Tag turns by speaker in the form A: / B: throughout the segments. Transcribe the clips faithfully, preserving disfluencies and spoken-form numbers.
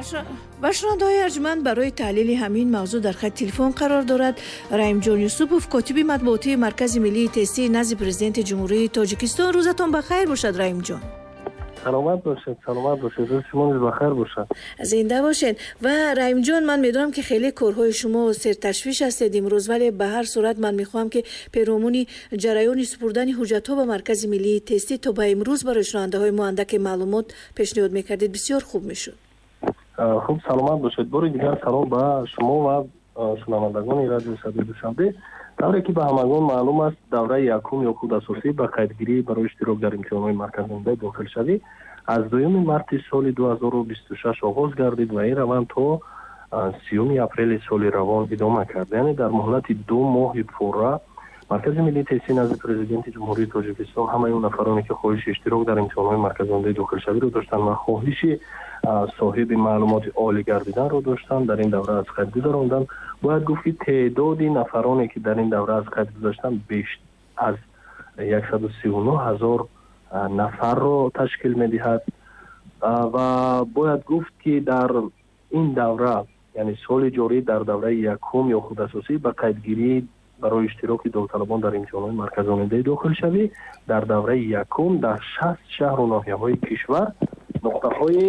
A: ба шунавандаҳои арҷуманд барои таҳлили ҳамин мавзӯъ дар хати телефон қарор дорад Раимҷон Юсупов, котиби матбуотии Маркази миллии тестии назди президенти ҷумҳурии Тоҷикистон. Рӯзатон бахайр бошад Раимҷон.
B: саломат бошед, саломат бошед. Рӯзи шумо низ бахайр бошад.
A: Зинда бошед. Ва Раимҷон, ман медонам ки хеле корҳои шумо серташвиш ҳастед имрӯз, вале ба ҳар сурат ман мехоҳам ки пиромони ҷараёни супурдани ҳуҷҷатҳо ба Маркази миллии тестӣ то ба имрӯз барои шунавандаҳои мо андаке маълумот пешниҳод мекардед. Бисёр хуб мешуд.
B: хуб, саломат бошед. бори дигар салом ба шумо ва шунавандагони радиои Садои Душанбе. тавре ки ба ҳамагон маълум аст, давраи якум ё худасосӣ ба қайдгирӣ барои иштирок дар имтиҳонҳои марказонда дохилшавӣ аз дуюми марти соли ду ҳазору бисту шаш оғоз гардид ва ин раванд то сиюми апрели соли равон идома кард. яъне дар муҳлати ду моҳи пурра Маркази миллии тестии назди президенти ҷумҳурии Тоҷикистон ҳамаи он нафароне ки хоҳиши иштирок дар имтиҳонҳои марказондаи дохилшавиро доштанд ва хоҳиши соҳиби маълумоти олӣ гардиданро доштанд, дар ин давра аз қайд гузаронданд. бояд гуфт ки теъдоди нафароне ки дар ин давра аз қайд гузаштанд беш аз яксаду сиву нӯҳ ҳазор нафарро ташкил медиҳад ва бояд гуфт ки дар ин давра, яъне соли ҷорӣ, дар давраи якум ё худасосӣ ба қайдгирӣ барои иштироки довталабон дар имтиҳонҳои марказонидаи дохилшавӣ дар давраи якум дар шаст шаҳру ноҳияҳои кишвар нуқтаҳои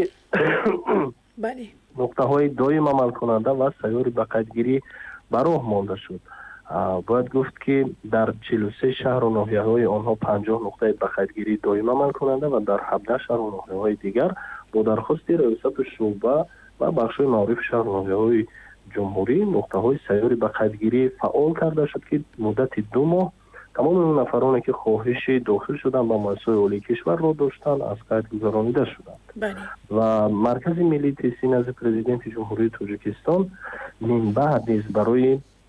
B: нуқтаҳои доим амалкунанда ва сайёри ба қайдгирӣ ба роҳ монда шуд. бояд гуфт ки дар чилу се шаҳру ноҳияҳои онҳо панҷоҳ нуқтаи ба қайдгирӣ доим амалкунанда ва дар ҳабдаҳ шаҳру ноҳияҳои дигар бо дархости раёсату шӯъба ва бахшҳои маърифи шаҳру ноҳияҳои ҷумҳурӣ нуқтаҳои сайёри ба қайдгирӣ фаъол карда шуд ки муддати ду моҳ тамоми он нафароне ки хоҳиши дохил шудан ба муассисаҳои олии кишварро доштанд аз қайд гузаронида шуданд. ва Маркази миллии тестии назди президенти ҷумҳурии Тоҷикистон мин баъд низ барои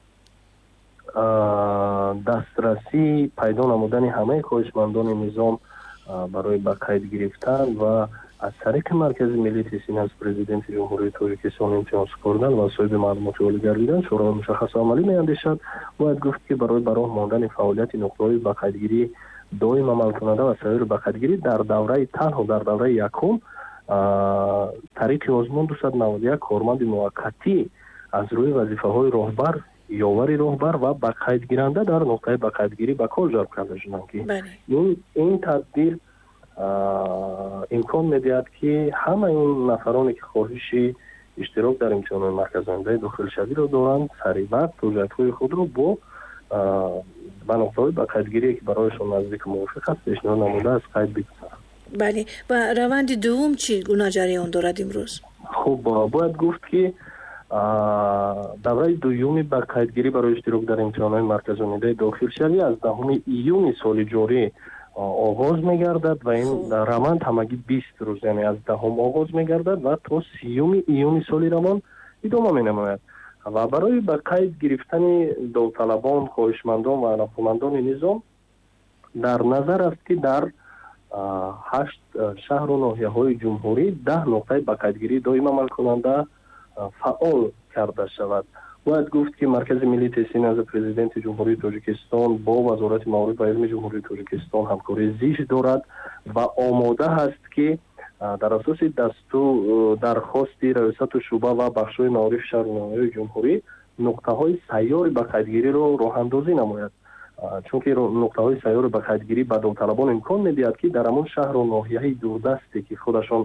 B: дастрасӣ пайдо намудани ҳамаи хоҳишмандони низом барои ба қайд гирифтан ва аз тариқи Маркази миллии тестии назди президенти ҷумҳурии Тоҷикистон имтиҳон супордан ва соҳиби маълумоти олӣ гардидан чораҳои мушаххасу амалӣ меандешад. бояд гуфт ки барои ба роҳ мондани фаъолияти нуқтаҳои ба қайдгирӣ доим амалкунанда ва сайёри ба қайдгирӣ дар давраи танҳо дар давраи якум тариқи озмун дусад наводу як корманди муваққатӣ аз рӯи вазифаҳои роҳбар, ёвари роҳбар ва ба қайдгиранда дар нуқтаи ба қайдгирӣ ба кор ҷалб карда шуданд ки ин тадбир имкон медиҳад ки ҳамаи он нафароне ки хоҳиши иштирок дар имтиҳонҳои марказонидаи дохилшавиро доранд саривақт ҳуҷҷатҳои худро бо ба нуқтаҳои ба қайдгирие ки барояшон наздику мувофиқ аст пешниҳод намуда аз қайд бигузаранд.
A: бале, ва раванди дуввум чӣ гуна ҷараён дорад имрӯз?
B: хуб, бояд гуфт ки давраи дуюми ба қайдгирӣ барои иштирок дар имтиҳонҳои марказонидаи дохилшавӣ аз даҳуми июни соли ҷорӣ оғоз мегардад ва ин раванд ҳамагӣ бист рӯз, яъне аз даҳум оғоз мегардад ва то сиюми июни соли равон идома менамояд. ва барои ба қайд гирифтани довталабон, хоҳишмандон ва алоқамандони низом дар назар аст ки дар ҳашт шаҳру ноҳияҳои ҷумҳурӣ даҳ нуқтаи ба қайдгирии доим амалкунанда фаъол карда шавад. бояд гуфт ки Маркази миллии тестии назди президенти ҷумҳурии Тоҷикистон бо вазорати маъриф ва илми ҷумҳурии Тоҷикистон ҳамкории зич дорад ва омода ҳаст ки дар асоси дастур дархости раёсату шӯъба ва бахшҳои маърифи шаҳрноҳияҳои ҷумҳурӣ нуқтаҳои сайёри ба қайдгириро роҳандозӣ намояд. чунки нуқтаҳои сайёри ба қайдгирӣ ба довталабон имкон медиҳад ки дар ҳамон шаҳру ноҳияҳои дурдасте ки худашон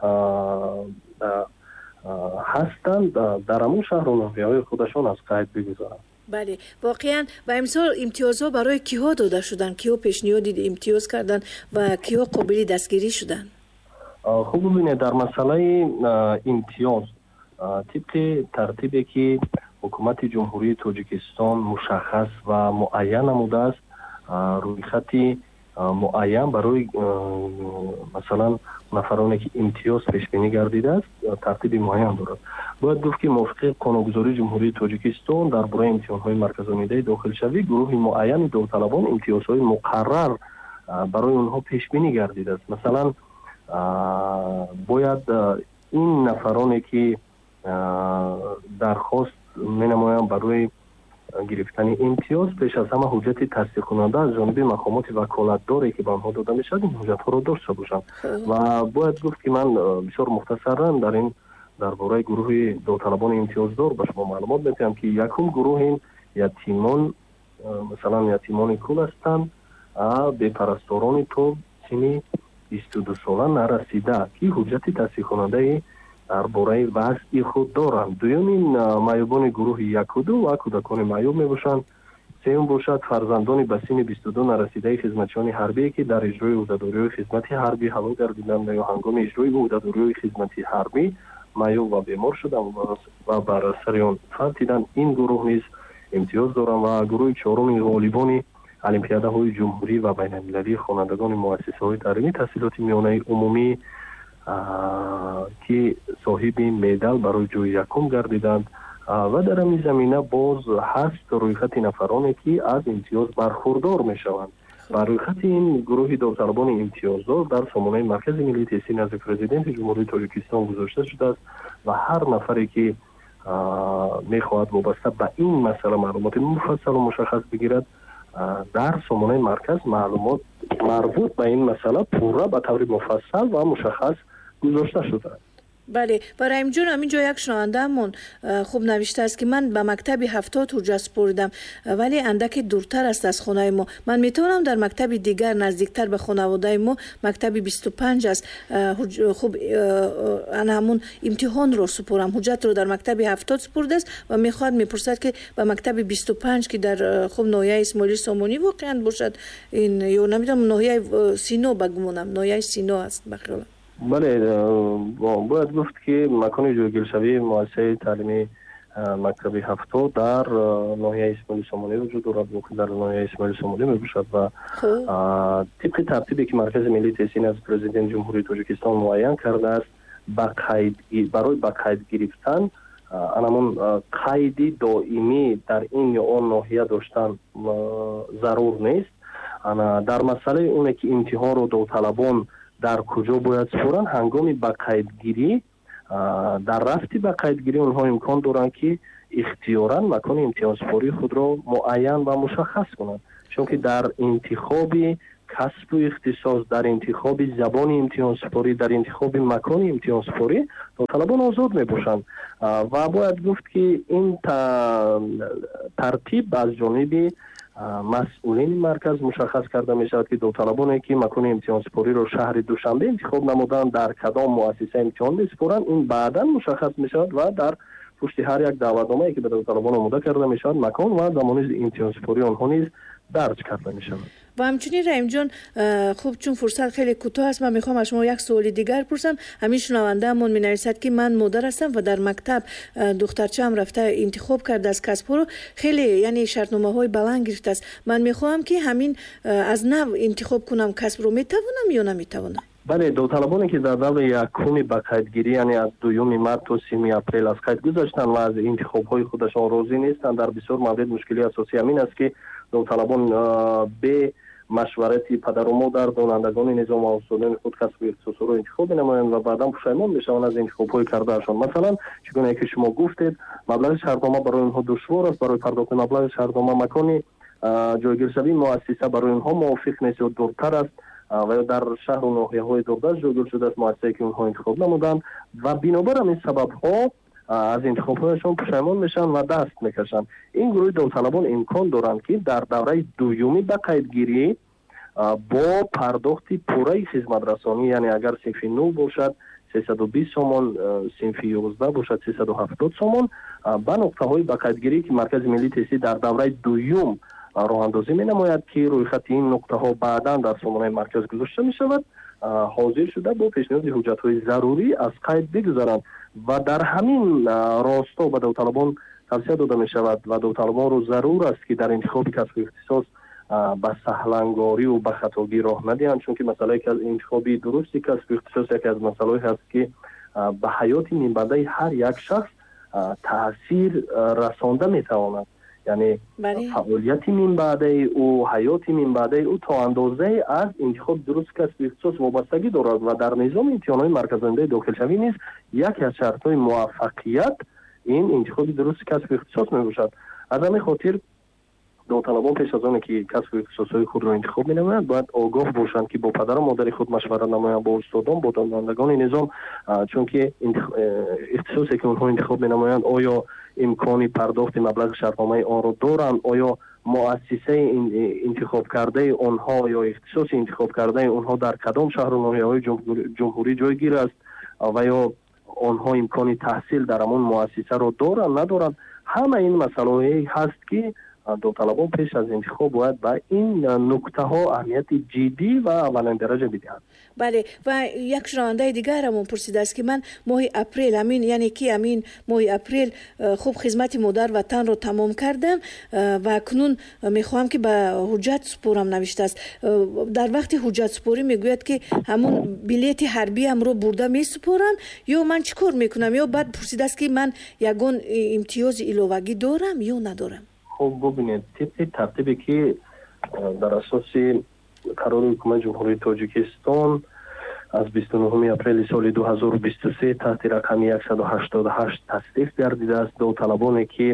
B: ҳастанд дар ҳамон шаҳру ноҳияҳои худашон аз қайд бигузаранд.
A: бале, воқеан ба имсол имтиёзҳо барои киҳо дода шуданд? киҳо пешниҳоди имтиёз карданд ва киҳо қобили дастгирӣ шуданд?
B: хуб бубинед, дар масъалаи имтиёз тибқи тартибе ки ҳукумати ҷумҳурии Тоҷикистон мушаххас ва муайян намудааст, рӯйхати муайян барои масалан нафароне ки имтиёз пешбинӣ гардидааст тартиби муайян дорад. бояд гуфт ки мувофиқи қонунгузории ҷумҳурии Тоҷикистон дар бораи имтиҳонҳои марказонидаи дохилшавӣ гурӯҳи муайяни довталабон имтиёзҳои муқаррар барои онҳо пешбинӣ гардидааст. масалан бояд ин нафароне ки дархост менамоянд барои гирифтани имтиёз пеш аз ҳама ҳуҷҷати тасдиқкунанда аз ҷониби мақомоти ваколатдоре ки ба онҳо дода мешавад ин ҳуҷҷатҳоро дошта бошанд. ва бояд гуфт ки ман бисёр мухтасаран дар ин дар бораи гурӯҳи довталабони имтиёздор ба шумо маълумот медиҳам, ки якум гурӯҳи ятимон, масалан ятимони кул ҳастанд, бепарасторони то синни бисту ду сола нарасида, ки ҳуҷҷати тасдиқкунандаи дар бораи вазъи худ доранд. дуюмин маъюбони гурӯҳи якуду ва кӯдакони маъюб мебошанд. сеюм бошад фарзандони ба синни бисту ду нарасидаи хизматчиёни ҳарбие, ки дар иҷрои ӯҳдадориҳои хизмати ҳарбӣ ҳалок гардиданд ё ҳангоми иҷрои ӯҳдадориҳои хизмати ҳарбӣ маъюб ва бемор шуданд ва бар асари он фартиданд. ин гурӯҳ низ имтиёз доранд. ва гурӯҳи чоруми ғолибони олимпиадаҳои ҷумҳурӣ ва байналмилалии хонандагони муассисаҳои таълимии таҳсилоти миёнаи умумӣ, ки соҳиби медал барои ҷойи якум гардиданд. ва дар ҳамин замина боз ҳаст рӯйхати нафароне, ки аз имтиёз бархурдор мешаванд. ба рӯйхати ин гурӯҳи довталабони имтиёздор дар сомонаи маркази миллии тестӣ назди президенти ҷумҳурии Тоҷикистон гузошта шудааст ва ҳар нафаре, ки мехоҳад вобаста ба ин масъала маълумоти муфассалу мушаххас бигирад, дар сомонаи марказ маълумот марбут ба ин масъала пурра ба таври муфассал ва мушаххас гузошта шудааст.
A: бале, Раимҷон, аминҷо як шунавандаамон хуб навиштааст, ки ман ба мактаби ҳафтод ҳуҷҷат супоридам, вале андаке дуртар аст аз хонаи мо. Ман метавонам дар мактаби дигар наздиктар ба хонаводаи мо, мактаби бисту панҷ аст, хуб ана ҳамун имтиҳонро супорам. ҳуҷҷатро дар мактаби ҳафтод супурдааст ва мехоҳад мепурсад, ки ба мактаби бисту панҷ, ки дар хуб ноҳияи Исмоили Сомонӣ воқеан бошад, ин ё намедонам ноҳияи Сино ба гумонам, ноҳияи Сино аст ба хиёлам.
B: бале, бояд гуфт, ки макони ҷойгиршавии муассисаи таълимии мактаби ҳафтод дар ноҳияи Исмоили Сомонӣ вуҷуд дорад, дар ноҳияи Исмоили Сомонӣ мебошад ва тибқи тартибе, ки маркази миллии тестӣ назди президенти ҷумҳурии Тоҷикистон муайян кардааст, ба қайд барои ба қайд гирифтан анамон қайди доимӣ дар ин ё он ноҳия доштан зарур нест. дар масъалаи оне, ки имтиҳонро довталабон дар куҷо бояд супоранд, ҳангоми ба қайдгирӣ, дар рафти ба қайдгирӣ онҳо имкон доранд, ки ихтиёран макони имтиҳонсупории худро муайян ва мушаххас кунанд. чунки дар интихоби касбу ихтисос, дар интихоби забони имтиҳонсупорӣ, дар интихоби макони имтиҳонсупорӣ довталабон озод мебошанд. ва бояд гуфт, ки ин тартиб аз ҷониби масъулини марказ мушаххас карда мешавад, ки довталабоне, ки макони имтиҳонсупориро шаҳри Душанбе интихоб намуданд, дар кадом муассиса имтиҳон месупоранд, ин баъдан мушаххас мешавад ва дар пушти ҳар як даъватномае, ки ба довталабон омода карда мешавад, макон ва замони имтиҳонсупории онҳо низ дарҷ карда мешавад.
A: ва ҳамчунин Раимҷон, хуб чун фурсат хеле кӯтоҳ аст, ман мехоҳам аз шумо як суоли дигар пурсам. ҳамин шунавандаамон менависад, ки ман модар ҳастам ва дар мактаб духтарчаам рафта интихоб кардааст касбҳоро, хеле яъне шартномаҳои баланд гирифтааст. ман мехоҳам, ки ҳамин аз нав интихоб кунам касбро, метавонам ё наметавонам?
B: бале, довталабоне, ки дар даври якуми ба қайдгирӣ, яъне аз дуюми март то семи апрел аз қайд гузаштанд ва аз интихобҳои худашон розӣ нестанд, дар бисёр маврид мушкилии асосӣ ҳамин аст, ки довталабон бе машварати падару модар, донандагони низом ва устодони худ касбу ихтисосро интихоб менамоянд ва баъдан пушаймон мешаванд аз интихобҳои кардаашон. масалан, чӣ гуна ки шумо гуфтед, маблағи шаҳрнома барои онҳо душвор аст, барои пардохти маблағи шаҳрнома макони ҷойгиршавии муассиса барои онҳо мувофиқ нест ё дуртар аст ва ё дар шаҳру ноҳияҳои дурдаст ҷойгир шудааст муассисае, ки онҳо интихоб намуданд ва бинобар ҳамин сабабҳо аз интихобҳояшон пушаймон мешаванд ва даст мекашанд. ин гурӯҳи довталабон имкон доранд, ки дар давраи дуюми ба қайдгирӣ бо пардохти пурраи хизматрасонӣ, яъне агар синфи нӯ бошад сесаду бист сомон, синфи ёздаҳ бошад сесаду ҳафтод сомон, ба нуқтаҳои ба қайдгирӣ, ки маркази миллии тестӣ дар давраи дуюм роҳандозӣ менамояд, ки рӯйхати ин нуқтаҳо баъдан дар сомонаи марказ гузошта мешавад, ҳозир шуда бо пешниҳоди ҳуҷҷатҳои зарурӣ аз қайд бигузаранд ва дар ҳамин росто ба довталабон тавсия дода мешавад ва довталабонро зарур аст, ки дар интихоби касбу ихтисос ба саҳлангорию ба хатогӣ роҳ надиҳанд, чунки масъалаи интихоби дурусти касбу ихтисос яке аз масъалаҳое ҳаст, ки ба ҳаёти минбаъдаи ҳар як шахс таъсир расонда метавонад. яъне фаъолияти минбаъдаи ӯ, ҳаёти минбаъдаи ӯ то андозае аз интихоби дурусти касбу ихтисос вобастагӣ дорад ва дар низоми имтиҳонҳои марказоидаи дохилшавӣ низ яке аз шартҳои муваффақият ин интихоби дурусти касбу ихтисос мебошад. аз ҳамин хотир давталабон пеш аз оне ки касбу ихтисосҳои худро интихоб менамоянд бояд огоҳ бошанд ки бо падару модари худ машварат намоянд, бо устодон, бо донандагони низом, чунки ихтисосе ки онҳо интихоб менамоянд оё имкони пардохти маблағи шартномаи онро доранд, оё муассисаи интихоб кардаи онҳо ё ихтисоси интихоб кардаи онҳо дар кадом шаҳру ноҳияҳои ҷумҳурӣ ҷойгир аст ва ё онҳо имкони таҳсил дар ҳамон муассисаро доранд надоранд. ҳама ин масъалаҳое ҳаст ки давталабон пеш аз интихоб бояд ба ин нуктаҳо аҳамияти ҷиддӣ ва аввалиндараҷа бидиҳанд.
A: бале, ва як шунавандаи дигарамон пурсидааст ки ман моҳи апрел амин яъне ки амин моҳи апрел хуб хизмати модар ватанро тамом кардам ва акнун мехоҳам ки ба ҳуҷҷат супорам навиштааст. дар вақти ҳуҷҷатсупорӣ мегӯяд ки ҳамон билети ҳарбиамро бурда месупорам ё ман чӣ кор мекунам, ё баъд пурсидааст ки ман ягон имтиёзи иловагӣ дорам ё надорам.
B: хуб бубинед, тибқи тартибе ки дар асоси қарори ҳукумати ҷумҳурии тоҷикистон аз бисту нӯҳуми апрели соли ду ҳазору бисту се таҳти рақами яксаду ҳаштоду ҳашт тасдиқ гардидааст. давталабоне ки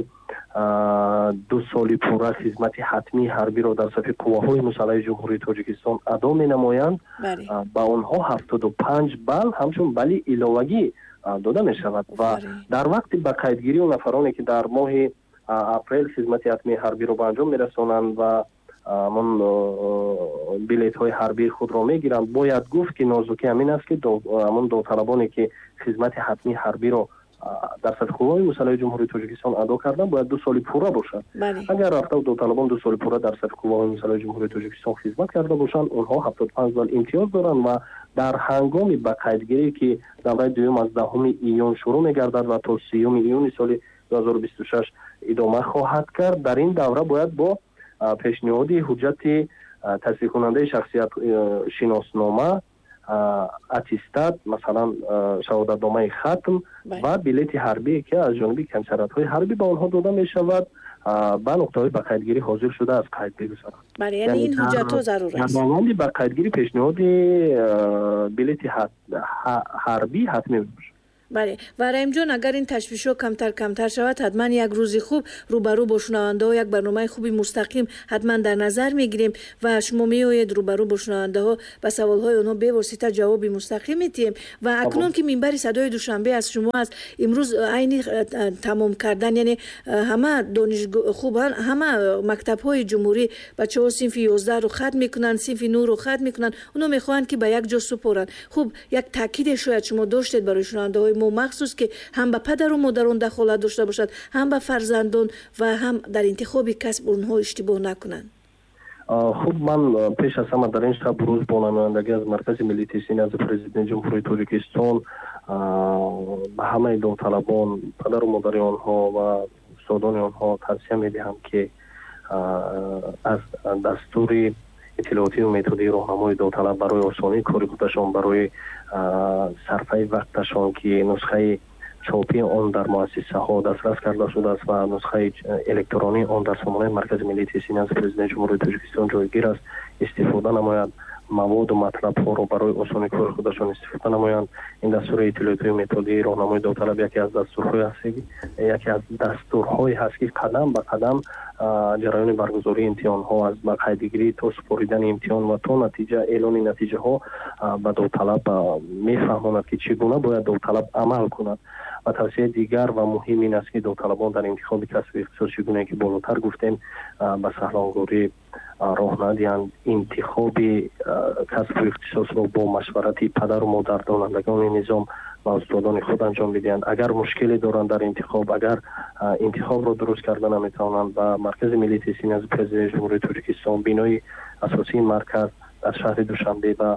B: ду соли пурра хизмати ҳатмии ҳарбиро дар сафи қувваҳои мусаллаҳи ҷумҳурии тоҷикистон адо менамоянд, ба онҳо ҳафтоду панҷ балл ҳамчун балли иловагӣ дода мешавад ва дар вақти ба қайдгирии нафароне ки дар моҳи апрел хизмати ҳатмии ҳарбиро ба анҷом мерасонанд ва ҳамон билетҳои ҳарбии худро мегиранд, бояд гуфт ки нозуки ҳамин аст ки ҳамон давталабоне ки хизмати ҳатмии ҳарбиро дар сатҳи қувваҳои мусаллаҳи ҷумҳурии тоҷикистон адо карданд бояд ду соли пурра бошад. агар рафтав давталабон ду соли пурра дар сатҳи қувваҳои мусаллаҳи ҷумҳурии тоҷикистон хизмат карда бошанд, онҳо ҳафтоду панҷ балл имтиёз доранд ва дар ҳангоми ба қайдгирӣ ки давраи дуюм аз даҳуми июн шурӯъ мегардад ва то сеюми июни соли ду ҳазору бисту шаш идома хоҳад кард, дар ин давра бояд бо пешниҳоди ҳуҷҷати тасдиқкунандаи шахсият шиноснома, аттестат, масалан шаҳодатномаи хатм ва билети ҳарбие ки аз ҷониби комиссариатҳои ҳарбӣ ба онҳо дода мешавад ба нуқтаҳои ба қайдгирӣ ҳозир шуда аз қайд бигузаранд.
A: бале, яъне ин ҳуҷҷатҳо зарур аст.
B: дар монанди ба қайдгирӣ пешниҳоди билети ҳарбӣ ҳатмӣ мебошад.
A: бале, ва раимҷон, агар ин ташвишҳо камтар камтар шавад, ҳатман як рӯзи хуб рӯбарӯ бо шунавандаҳо як барномаи хуби мустақим ҳатман дар назар мегирем ва шумо меоед рӯбарӯ бо шунавандаҳо ба саволҳои онҳо бевосита ҷавоби мустақим медиҳем. ва акнун ки минбари садои душанбе аз шумо аст, имрӯз айни тамом кардан, яъне ҳама донишгоҳ хуб ҳама мактабҳои ҷумҳурӣ бачаҳо синфи ёздаҳро хатм мекунанд, синфи нӯҳро хатм мекунанд, онҳо мехоҳанд ки ба як ҷо супоранд. хуб, як таъкиде шояд шумо доштед барои шунавандаҳои мо махсус ки ҳам ба падару модарон дахолат дошта бошад, ҳам ба фарзандон ва ҳам дар интихоби касб онҳо иштибоҳ накунанд.
B: хуб, ман пеш аз ҳама дар ин шаб рӯз бо намояндагӣ аз маркази миллии теҳсилӣ назди президенти ҷумҳурии тоҷикистон ба ҳамаи давталабон, падару модари онҳо ва устодони онҳо тавсия медиҳам ки аз дастури иттилоотию методии роҳнамои давталаб барои осонии кори худашон, барои сарфаи вақташон ки нусхаи чопии он дар муассисаҳо дастрас карда шудааст ва нусхаи электронии он дар сомонаи маркази миллии теҳсилӣ назди президенти ҷумҳурии тоҷикистон ҷойгир аст, истифода намояд, маводу матлабҳоро барои осонии кори худашон истифода намоянд. ин дастури иттилоотию методии роҳнамои давталаб яке аз дастурҳои ҳаст яке аз дастурҳои ҳаст ки қадам ба қадам ҷараёни баргузории имтиҳонҳо аз ба қайдгирӣ то супоридани имтиҳон ва то натиҷа эълони натиҷаҳо ба давталаб мефаҳмонад ки чӣ гуна бояд давталаб амал кунад. ва тавсияи дигар ва муҳим ин аст ки давталабон дар интихоби касби ихтисос чӣ гуне ки болотар гуфтем ба саҳлонгорӣ роҳ надиҳанд, интихоби касбу ихтисосро бо машварати падару модар, донандагони низом ва устодони худ анҷом бидиҳанд. агар мушкиле доранд дар интихоб, агар интихобро дуруст карда наметавонанд, ба маркази миллии теҳсилӣ назди президенти ҷумҳурии тоҷикистон бинои асосии марказ дар шаҳри душанбе ва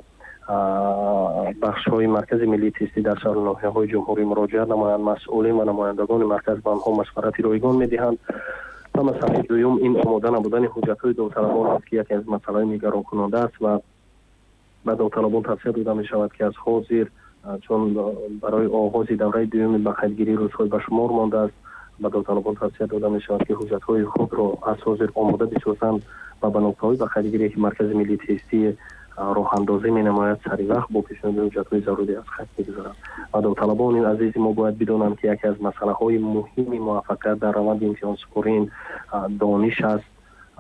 B: бахшҳои маркази миллии теҳсилӣ дар шаҳру ноҳияҳои ҷумҳурӣ муроҷиат намоянд. масъулин ва намояндагони марказ ба онҳо машварати ройгон медиҳанд. ва масъалаи дуюм ин омода набудани ҳуҷҷатҳои давталабон аст ки яке аз масъалаи нигаронкунанда аст ва ба давталабон тавсия дода мешавад ки аз ҳозир, чун барои оғози давраи дуюми ба қайдгирии рӯзҳои ба шумор мондааст, ба давталабон тавсия дода мешавад ки ҳуҷҷатҳои худро аз ҳозир омода бисозанд ва ба нуқтаҳои ба қайдгирие ки маркази миллии теҳсилӣ роҳандозӣ менамояд саривақт бо пешниҳоди ҳуҷҷатҳои зарури аз хайд мегузаранд. ва давталабони азизи мо бояд бидонанд ки яке аз масъалаҳои муҳими муваффақият дар раванди имтиҳонсупорӣ дониш аст,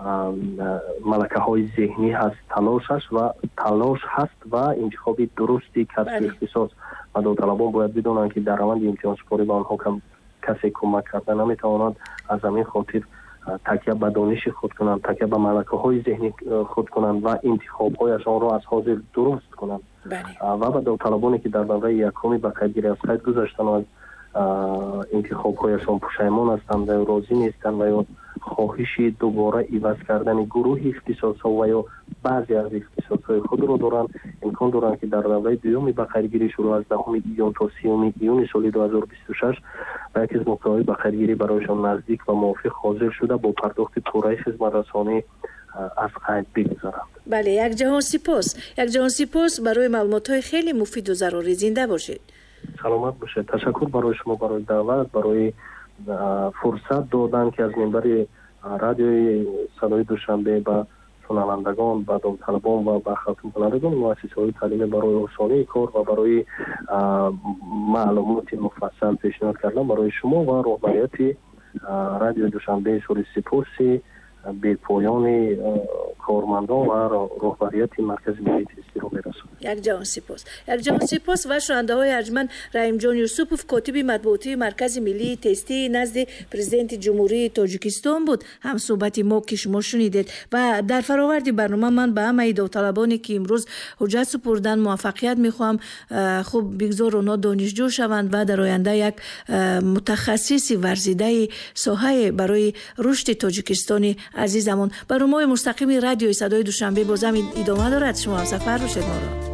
B: малакаҳои зеҳнӣ ҳаст, талошаш ва талош ҳаст ва интихоби дурусти касби ихтисос. ва довталабон бояд бидонанд ки дар раванди имтиҳонсупорӣ ба онҳо касе кӯмак карда наметавонад. аз ҳамин хотир такя ба дониши худ кунанд, такя ба малакаҳои зеҳни худ кунанд ва интихобҳояшонро аз ҳозир дуруст кунанд. ва ба давталабоне ки дар давраи якуми ба қайдгирӣ аз қайд гузаштану аз интихобҳояшон пушаймон ҳастанд ва ё розӣ нестанд ва ё хоҳиши дубора иваз кардани гурӯҳи ихтисосҳо ва ё баъзе аз ихтисосҳои худро доранд, имкон доранд ки дар давраи дуюми ба қайдгирӣ шурӯъ аз даҳуми июн то сеюми июни соли дуҳазору бисту шаш ба яке аз нуқтаҳои ба қайдгирӣ барояшон наздик ва мувофиқ ҳозир шуда бо пардохти пурраи хизматрасонӣ аз қайд бигузаранд.
A: бале, якҷаҳон сипос якҷаҳон сипос барои маълумотҳои хеле муфиду зарурӣ. зинда бошед.
B: саломат бошед. ташаккур барои шумо, барои даъват, барои фурсат додан ки аз минбари радиои садои душанбе ба шунавандагон, ба давталабон ва ба хатмкунандагони муассисаҳои таълимӣ барои осонии кор ва барои маълумоти муфассал пешниҳод кардам. барои шумо ва роҳбарияти радиои душанбе изҳори сипоси бепоёни кормандон ва роҳбарияти маркази миллии тестиро мерасонам.
A: якҷаҳон сипос. якҷаҳон сипос ва шунавандаҳои арҷманд Раимҷон Юсупов, котиби матбуотии маркази миллии тестӣ назди президенти ҷумҳурии Тоҷикистон буд. ҳамсӯҳбати мо ки шумо шунидед. ва дар фароварди барнома ман ба ҳамаи давталабоне ки имрӯз ҳуҷҷат супурдан муваффақият мехоҳам. хуб бигзор онҳо донишҷӯ шаванд ва дар оянда як мутахассиси варзидаи соҳае барои рушди Тоҷикистони азизамон. барномаи мустақими радиои садои душанбе бозам идома дорад. шумо ҳамсафар бошед моро.